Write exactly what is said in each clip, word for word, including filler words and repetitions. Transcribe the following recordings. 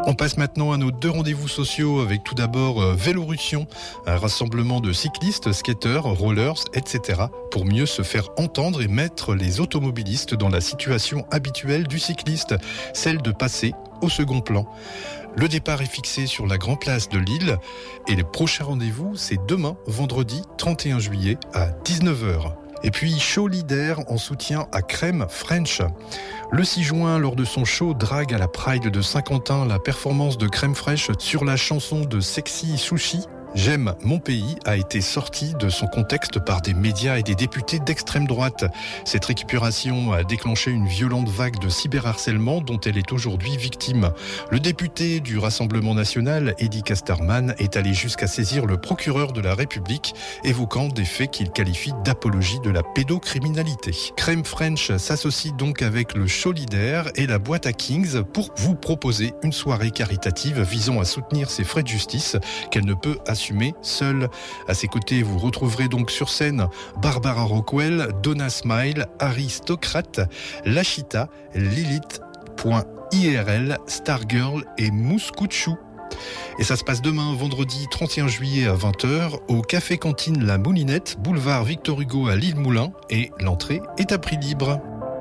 On passe maintenant à nos deux rendez-vous sociaux avec tout d'abord euh, Vélorussion, un rassemblement de cyclistes, skateurs, rollers, et cetera pour mieux se faire entendre et mettre les automobilistes dans la situation habituelle du cycliste, celle de passer au second plan. Le départ est fixé sur la Grand Place de Lille et le prochain rendez-vous c'est demain, vendredi trente et un juillet à dix-neuf heures. Et puis, show leader en soutien à Crème French. Le six juin, lors de son show Drag à la Pride de Saint-Quentin, la performance de Crème Fraîche sur la chanson de Sexy Sushi, J'aime mon pays, a été sortie de son contexte par des médias et des députés d'extrême droite. Cette récupération a déclenché une violente vague de cyberharcèlement dont elle est aujourd'hui victime. Le député du Rassemblement national, Eddy Casterman, est allé jusqu'à saisir le procureur de la République, évoquant des faits qu'il qualifie d'apologie de la pédocriminalité. Crème French s'associe donc avec le Show Leader et la boîte à Kings pour vous proposer une soirée caritative visant à soutenir ses frais de justice qu'elle ne peut assumer seule. À ses côtés, vous retrouverez donc sur scène Barbara Rockwell, Donna Smile, Aristocrate, Lachita, Lilith.irl, Stargirl et Mouskouchou. Et ça se passe demain, vendredi trente et un juillet à vingt heures, au Café Cantine La Moulinette, boulevard Victor Hugo à Lille-Moulin, et l'entrée est à prix libre.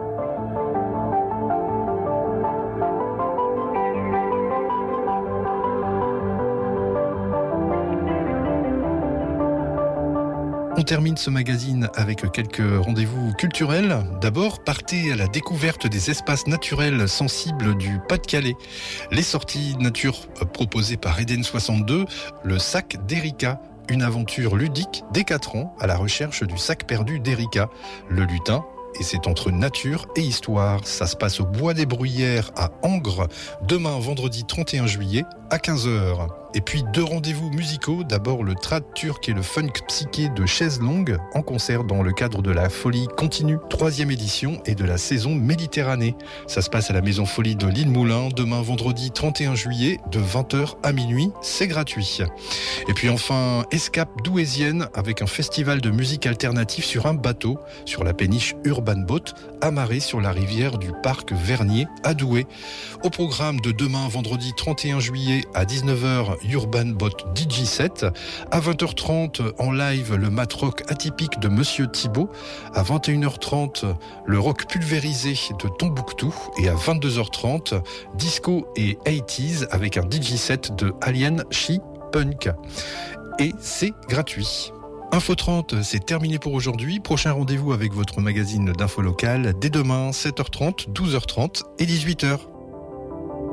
On termine ce magazine avec quelques rendez-vous culturels. D'abord, partez à la découverte des espaces naturels sensibles du Pas-de-Calais. Les sorties nature proposées par Eden soixante-deux, le sac d'Erika. Une aventure ludique dès quatre ans à la recherche du sac perdu d'Erika, le lutin. Et c'est entre nature et histoire. Ça se passe au Bois des Bruyères à Angres, demain vendredi trente et un juillet à quinze heures. Et puis deux rendez-vous musicaux, d'abord le trad turc et le funk psyché de Chaise Longue en concert dans le cadre de la Folie Continue, troisième édition et de la saison Méditerranée. Ça se passe à la Maison Folie de Lille-Moulin, demain vendredi trente et un juillet de vingt heures à minuit, c'est gratuit. Et puis enfin, escape douaisienne avec un festival de musique alternative sur un bateau, sur la péniche Urban Boat, amarré sur la rivière du parc Vernier à Douai. Au programme de demain vendredi trente et un juillet à dix-neuf heures, Urban Boat D J set. À vingt heures trente, en live, le mat rock atypique de Monsieur Thibault. À vingt et une heures trente, le rock pulvérisé de Tombouctou. Et à vingt-deux heures trente, disco et eighties avec un D J set de Alien She Punk. Et c'est gratuit. Info trente, c'est terminé pour aujourd'hui. Prochain rendez-vous avec votre magazine d'info locale dès demain, sept heures trente, douze heures trente et dix-huit heures.